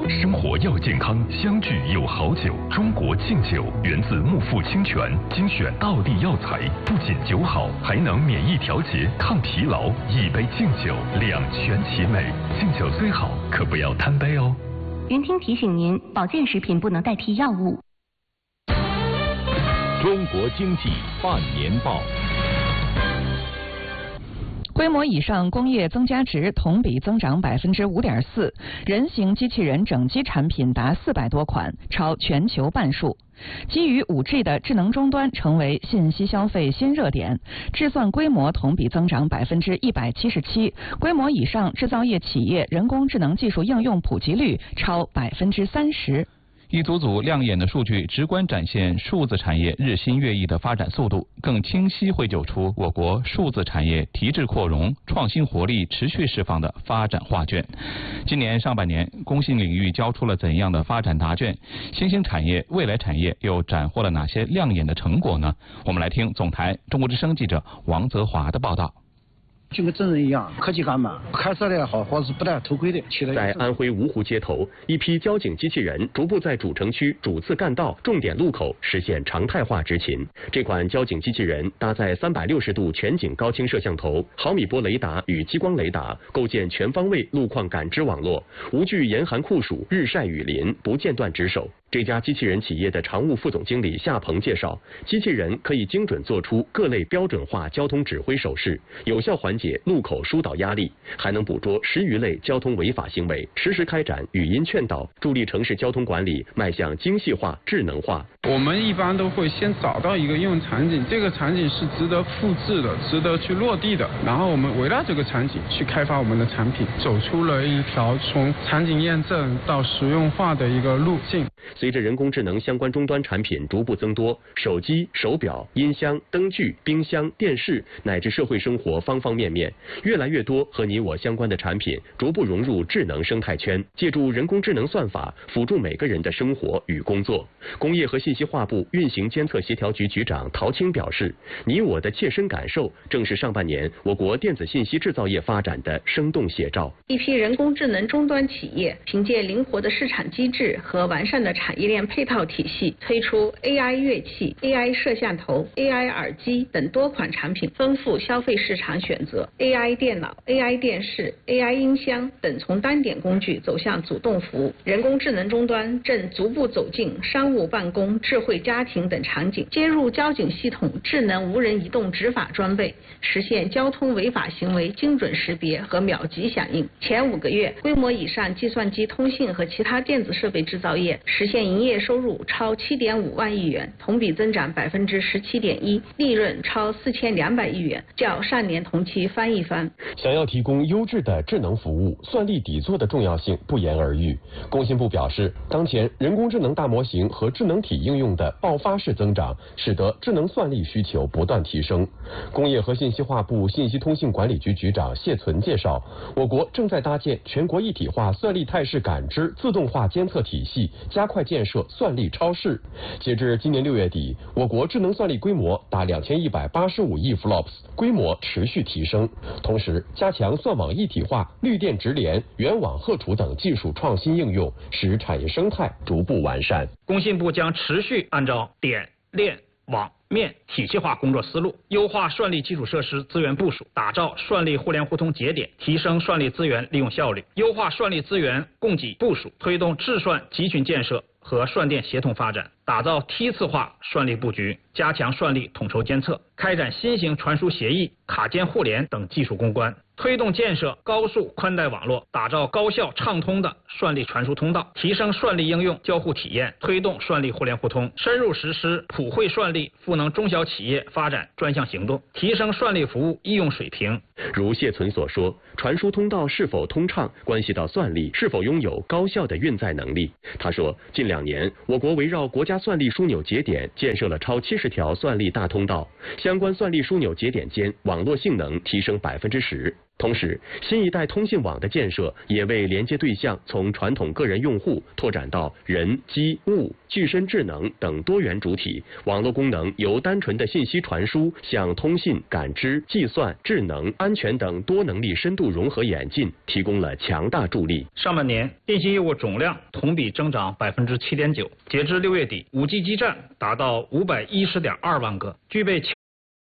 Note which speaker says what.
Speaker 1: 生活要健康，相聚有好酒。中国劲酒源自木富清泉，精选道地药材，不仅酒好，还能免疫调节、抗疲劳。一杯劲酒，两全其美。劲酒最好，可不要贪杯哦。
Speaker 2: 云听提醒您，保健食品不能代替药物。
Speaker 3: 中国经济半年报。
Speaker 4: 规模以上工业增加值同比增长5.4%，人形机器人整机产品达400多款，超全球半数。基于5G 的智能终端成为信息消费新热点，制算规模同比增长177%，规模以上制造业企业人工智能技术应用普及率超30%。
Speaker 5: 一组组亮眼的数据，直观展现数字产业日新月异的发展速度，更清晰绘就出我国数字产业提质扩容、创新活力持续释放的发展画卷。今年上半年，工信领域交出了怎样的发展答卷？新兴产业、未来产业又斩获了哪些亮眼的成果呢？我们来听总台中国之声记者王泽华的报道。
Speaker 6: 就跟真人一样，科技感满，开车的也好，或者是不戴头盔的。
Speaker 7: 在安徽芜湖街头，一批交警机器人逐步在主城区主次干道、重点路口实现常态化执勤。这款交警机器人搭载360度全景高清摄像头、毫米波雷达与激光雷达，构建全方位路况感知网络，无惧严寒酷暑、日晒雨淋，不间断值守。这家机器人企业的常务副总经理夏鹏介绍，机器人可以精准做出各类标准化交通指挥手势，有效缓解路口疏导压力，还能捕捉10余类交通违法行为，实时开展语音劝导，助力城市交通管理迈向精细化、智能化。
Speaker 8: 我们一般都会先找到一个应用场景，这个场景是值得复制的、值得去落地的，然后我们围绕这个场景去开发我们的产品，走出了一条从场景验证到实用化的一个路径。
Speaker 7: 随着人工智能相关终端产品逐步增多，手机、手表、音箱、灯具、冰箱、电视乃至社会生活方方面面，越来越多和你我相关的产品逐步融入智能生态圈，借助人工智能算法辅助每个人的生活与工作。工业和信息化部运行监测协调局局长陶青表示，你我的切身感受正是上半年我国电子信息制造业发展的生动写照。
Speaker 9: 一批人工智能终端企业凭借灵活的市场机制和完善的产业链配套体系，推出 AI 乐器、AI 摄像头、AI 耳机等多款产品，丰富消费市场选择。AI 电脑、AI 电视、AI 音箱等从单点工具走向主动服务，人工智能终端正逐步走进商务办公、智慧家庭等场景，接入交警系统智能无人移动执法装备，实现交通违法行为精准识别和秒级响应。前5个月，规模以上计算机、通信和其他电子设备制造业实现营业收入超7.5万亿元，同比增长17.1%，利润超4200亿元，较上年同期翻一番。
Speaker 10: 想要提供优质的智能服务，算力底座的重要性不言而喻。工信部表示，当前人工智能大模型和智能体应用的爆发式增长，使得智能算力需求不断提升。工业和信息化部信息通信管理局局长谢存介绍，我国正在搭建全国一体化算力态势感知自动化监测体系，加快建设算力超市。截至今年6月底，我国智能算力规模达2185亿 flops， 规模持续提升。同时，加强算网一体化、绿电直连、远网荷储等技术创新应用，使产业生态逐步完善。
Speaker 11: 工信部将持续按照点、链、网、面体系化工作思路，优化算力基础设施资源部署，打造算力互联互通节点，提升算力资源利用效率，优化算力资源供给部署，推动智算集群建设和算电协同发展，打造梯次化算力布局，加强算力统筹监测，开展新型传输协议、卡间互联等技术攻关，推动建设高速宽带网络，打造高效畅通的算力传输通道，提升算力应用交互体验，推动算力互联互通，深入实施普惠算力赋能中小企业发展专项行动，提升算力服务应用水平。
Speaker 7: 如谢存所说，传输通道是否通畅，关系到算力是否拥有高效的运载能力。他说，近2年，我国围绕国家算力枢纽节点建设了超70条算力大通道，相关算力枢纽节点间网络性能提升10%。 同时，新一代通信网的建设也为连接对象从传统个人用户拓展到人、机、物、具身智能等多元主体，网络功能由单纯的信息传输向通信、感知、计算、智能、安全等多能力深度融合演进提供了强大助力。
Speaker 11: 上半年电信业务总量同比增长7.9%，截至6月底，5G 基站达到510.2万个，具备